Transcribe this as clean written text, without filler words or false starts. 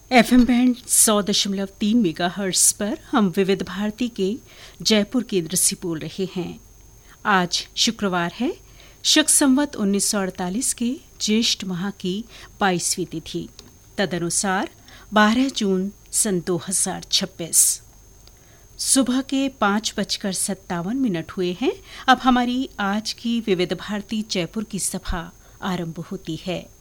FM band 100.3 megahertz पर हम विविध भारती के जयपुर केंद्र से बोल रहे हैं। आज शुक्रवार है, शक संवत 1948 के ज्येष्ठ माह की 22वीं तिथि, तदनुसार 12 जून सन 2026। सुबह के 5:57 हुए हैं। अब हमारी आज की विविध भारती जयपुर की सभा आरंभ होती है।